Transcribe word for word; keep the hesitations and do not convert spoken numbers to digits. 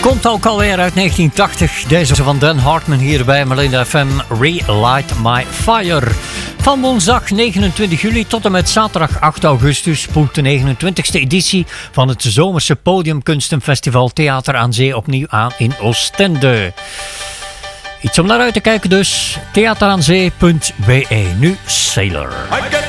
Komt ook alweer uit negentien tachtig. Deze van Dan Hartman hier bij Melinda F M. Relight My Fire. Van woensdag negenentwintig juli tot en met zaterdag acht augustus spoelt de negenentwintigste editie van het zomerse podiumkunstenfestival Theater aan Zee opnieuw aan in Oostende. Iets om naar uit te kijken dus. theateraanzee punt b e. Nu Sailor.